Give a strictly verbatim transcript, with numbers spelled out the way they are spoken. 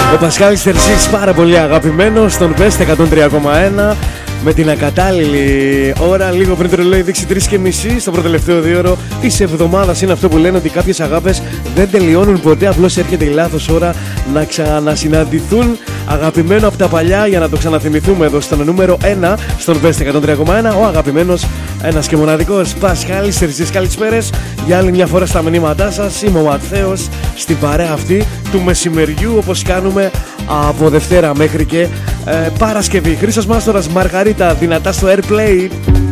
Ο Πασχάλης Τερσής, πάρα πολύ αγαπημένος στον Best εκατόν τρία κόμμα ένα. Με την ακατάλληλη ώρα, λίγο πριν το ρολόι δείξει τρεις και μισή στο προτελευταίο δίωρο της εβδομάδας. Είναι αυτό που λένε ότι κάποιες αγάπες δεν τελειώνουν ποτέ. Απλώς έρχεται η λάθος ώρα να ξανασυναντηθούν. Αγαπημένο από τα παλιά, για να το ξαναθυμηθούμε εδώ στο νούμερο ένα, στον Best εκατόν τρία κόμμα ένα. Ο αγαπημένος, ένας και μοναδικός Πασχάλης Τερσής. Καλησπέρες για άλλη μια φορά στα μηνύματά σας. Είμαι ο Ματθαίος στην παρέα αυτή του μεσημεριού, όπως κάνουμε από Δευτέρα μέχρι και ε, Παρασκευή. Χρήστος Μάστορας, Μαργαρίτα, δυνατά στο Airplay.